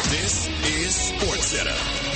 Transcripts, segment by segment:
This is SportsCenter.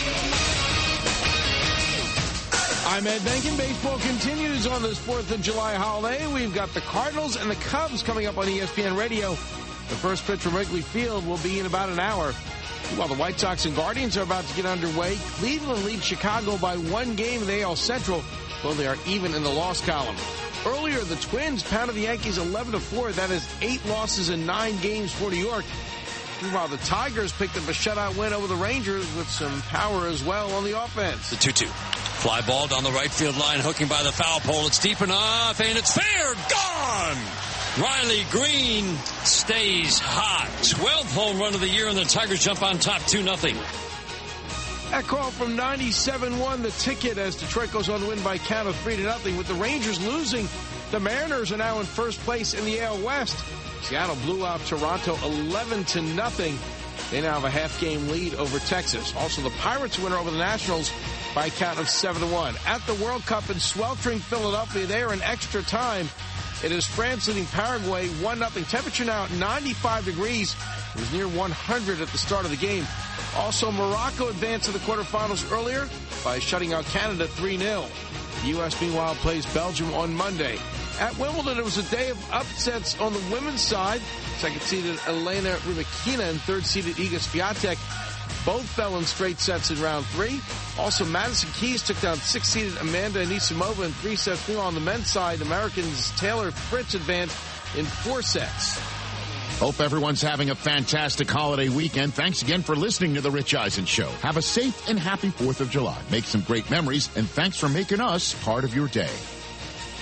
I'm Ed Benkin. Baseball continues on this 4th of July holiday. We've got the Cardinals and the Cubs coming up on ESPN Radio. The first pitch from Wrigley Field will be in about an hour. While the White Sox and Guardians are about to get underway, Cleveland leads Chicago by 1 game in the AL Central, though they are even in the loss column. Earlier, the Twins pounded the Yankees 11-4. That is 8 losses in 9 games for New York. While the Tigers picked up a shutout win over the Rangers with some power as well on the offense. The 2-2. Fly ball down the right field line, hooking by the foul pole. It's deep enough, and it's fair. Gone! Riley Green stays hot. 12th home run of the year, and the Tigers jump on top 2-0. That call from 97-1, the ticket, as Detroit goes on to win by a count of 3-0. With the Rangers losing, the Mariners are now in first place in the AL West. Seattle blew out Toronto 11-0. They now have a half-game lead over Texas. Also, the Pirates winner over the Nationals by a count of 7-1. At the World Cup in sweltering Philadelphia, they are in extra time. It is France leading Paraguay 1-0. Temperature now at 95 degrees. It was near 100 at the start of the game. Also, Morocco advanced to the quarterfinals earlier by shutting out Canada 3-0. The U.S., meanwhile, plays Belgium on Monday. At Wimbledon, it was a day of upsets on the women's side. Second-seeded Elena Rybakina and third-seeded Iga Swiatek both fell in straight sets in round 3. Also, Madison Keys took down 6th-seeded Amanda Anisimova in 3 sets. Meanwhile, on the men's side, Americans Taylor Fritz advanced in 4 sets. Hope everyone's having a fantastic holiday weekend. Thanks again for listening to The Rich Eisen Show. Have a safe and happy 4th of July. Make some great memories, and thanks for making us part of your day.